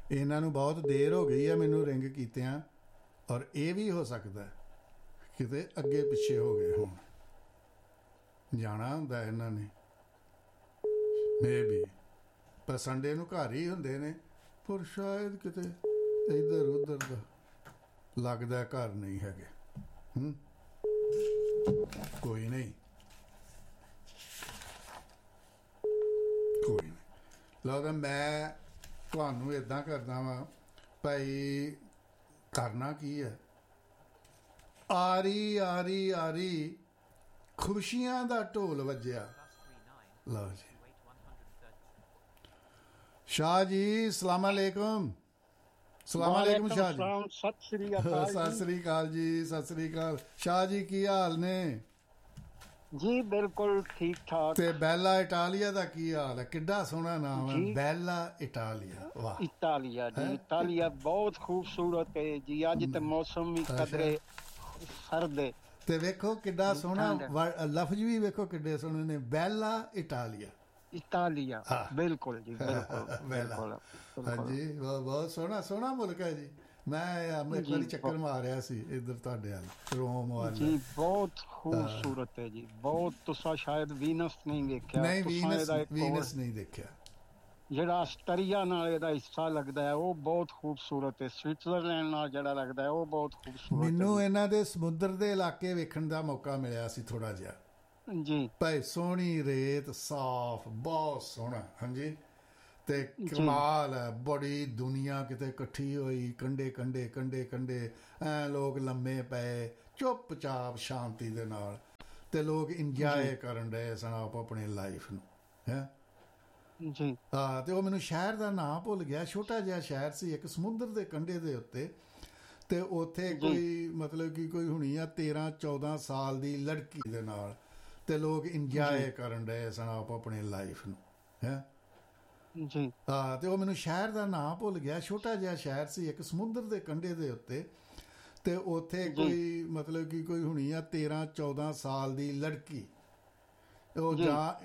ਇਹਨਾਂ ਨੂੰ ਬਹੁਤ ਦੇਰ ਹੋ ਗਈ ਹੈ ਮੈਨੂੰ ਰਿੰਗ ਕੀਤਿਆਂ, ਔਰ ਇਹ ਵੀ ਹੋ ਸਕਦਾ ਕਿਤੇ ਅੱਗੇ ਪਿੱਛੇ ਹੋ ਗਏ ਹੁਣ, ਜਾਣਾ ਹੁੰਦਾ ਇਹਨਾਂ ਨੇ ਮੇ ਵੀ, ਪਰ ਸੰਡੇ ਨੂੰ ਘਰ ਹੀ ਹੁੰਦੇ ਨੇ, ਪਰ ਸ਼ਾਇਦ ਕਿਤੇ ਇੱਧਰ ਉੱਧਰ ਦਾ ਲੱਗਦਾ ਘਰ ਨਹੀਂ ਹੈਗੇ। ਕੋਈ ਨਹੀਂ, ਕੋਈ ਨਹੀਂ। ਲੱਗਦਾ ਮੈਂ ਤੁਹਾਨੂੰ ਇੱਦਾਂ ਕਰਦਾ ਵਾਂ ਭਾਈ, ਕਰਨਾ ਕੀ ਹੈ, ਆਰੀ ਆਰੀ ਆਰੀ ਖੁਸ਼ੀਆਂ ਦਾ ਢੋਲ ਵੱਜਿਆ। ਲਓ ਜੀ शाह जी, सलाम अलैकुम। सलाम अलैकुम शाह जी। सत श्री अकाल। सत श्री अकाल जी, सत श्री अकाल। शाह जी की हाल ने? जी बिल्कुल ठीक ठाक। ते बेला इटालिया दा की हाल है? किड्डा सोहना नाम है, बेला इटालिया। वाह, इटालिया जी, इटालिया बहुत खूबसूरत है जी। अज ते मौसम भी कदरे सर्द है ते वेखो किड्डा सोहना लफ्ज भी वेखो किड्डे सोहने ने, बेला इटालिया। इटालिया बिल्कुल जी, बिल्कुल बिल्कुल। हाँ जी, बहुत सोहना सोहना मुल्क है जी। मैं एक बार चक्कर मारिया सी इधर तुहाडे वाल, रोम वाल जी। बहुत खूबसूरत है जी, बहुत। तुसा शायद वीनस नहीं देखा? नहीं, वीनस नहीं देखा। ਜਿਹੜਾ ਆਸਟਰੀਆ ਨਾਲ ਇਹਦਾ ਹਿੱਸਾ ਲੱਗਦਾ ਹੈ ਉਹ ਬਹੁਤ ਖੂਬਸੂਰਤ ਹੈ। ਸਵਿਟਜ਼ਰਲੈਂਡ ਨਾਲ ਜਿਹੜਾ ਲੱਗਦਾ ਹੈ ਉਹ ਬਹੁਤ ਖੂਬਸੂਰਤ ਹੈ। ਮੈਨੂੰ ਇਹਨਾਂ ਦੇ ਸਮੁੰਦਰ ਦੇ ਇਲਾਕੇ ਵੇਖਣ ਦਾ ਮੌਕਾ ਮਿਲਿਆ ਸੀ ਥੋੜਾ ਜਿਹਾ ਜੀ। ਭਾਈ ਸੋਹਣੀ ਰੇਤ, ਸਾਫ਼, ਬਹੁਤ ਸੋਹਣਾ। ਹਾਂਜੀ, ਤੇ ਕਮਾਲ ਹੈ, ਬੜੀ ਦੁਨੀਆ ਕਿਤੇ ਇਕੱਠੀ ਹੋਈ, ਕੰਢੇ ਕੰਢੇ ਕੰਢੇ ਕੰਢੇ ਐ ਲੋਕ ਲੰਮੇ ਪਏ ਚੁੱਪ ਚਾਪ ਸ਼ਾਂਤੀ ਦੇ ਨਾਲ, ਤੇ ਲੋਕ ਇੰਜੋਏ ਕਰਨ ਰਹੇ ਸਨ ਆਪ ਆਪਣੀ ਲਾਈਫ ਨੂੰ। ਹੈ ਜੀ। ਹਾਂ, ਤੇ ਉਹ ਮੈਨੂੰ ਸ਼ਹਿਰ ਦਾ ਨਾਂ ਭੁੱਲ ਗਿਆ, ਛੋਟਾ ਜਿਹਾ ਸ਼ਹਿਰ ਸੀ ਇੱਕ ਸਮੁੰਦਰ ਦੇ ਕੰਢੇ ਦੇ ਉੱਤੇ, ਤੇ ਉੱਥੇ ਕੋਈ ਮਤਲਬ ਕਿ ਕੋਈ ਹੋਣੀ ਆ 13-14 ਸਾਲ ਦੀ ਲੜਕੀ ਦੇ ਨਾਲ, ਤੇ ਲੋਕ ਇੰਜੋਏ ਕਰਨ ਰਹੇ ਸਨ ਆਪ ਆਪਣੀ ਲਾਈਫ ਨੂੰ। ਹੈ ਜੀ। ਹਾਂ, ਤੇ ਉਹ ਮੈਨੂੰ ਸ਼ਹਿਰ ਦਾ ਨਾਂ ਭੁੱਲ ਗਿਆ, ਛੋਟਾ ਜਿਹਾ ਸ਼ਹਿਰ ਸੀ ਇੱਕ ਸਮੁੰਦਰ ਦੇ ਕੰਢੇ ਦੇ ਉੱਤੇ, ਤੇ ਉੱਥੇ ਕੋਈ ਮਤਲਬ ਕਿ ਕੋਈ ਹੋਣੀ ਆ 13-14 ਸਾਲ ਦੀ ਲੜਕੀ, ਉਹ ਜਾਂ